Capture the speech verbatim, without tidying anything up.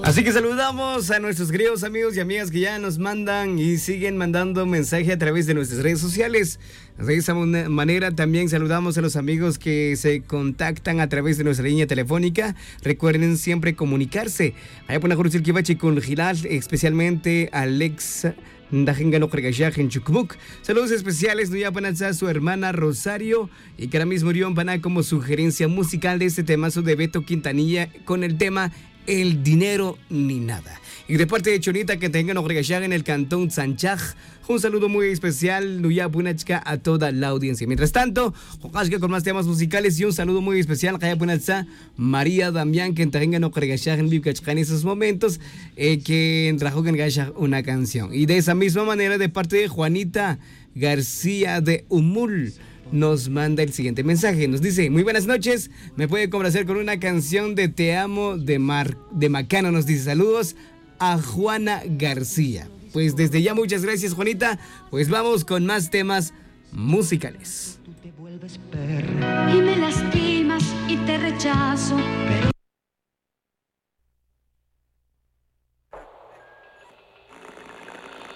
Así que saludamos a nuestros queridos amigos y amigas que ya nos mandan y siguen mandando mensaje a través de nuestras redes sociales. De esa manera también saludamos a los amigos que se contactan a través de nuestra línea telefónica. Recuerden siempre comunicarse. Allá por Najuruzil Kibachi con Gilal, especialmente Alexa Ndajengano Kregashaj en Chucmuc. Saludos especiales, Nuya Panazá, su hermana Rosario, y que ahora mismo Orión Paná como sugerencia musical de este temazo de Beto Quintanilla con el tema El dinero ni nada. Y de parte de Chonita que tengan Kregashaj en el cantón Sanchaj, un saludo muy especial, Nuya Punachka, a toda la audiencia. Mientras tanto, Jokashka con más temas musicales y un saludo muy especial, Kaya Punatza, María Damián, que tengan Kregashaj en Vivkachka en esos momentos, eh, que trajo una canción. Y de esa misma manera, de parte de Juanita García de Umul, nos manda el siguiente mensaje. Nos dice: muy buenas noches, me puede complacer con una canción de Te Amo de, Mar, de Macano. Nos dice saludos a Juana García. Pues desde ya muchas gracias, Juanita. Pues vamos con más temas musicales. Tú te vuelves perra y me lastimas y te rechazo,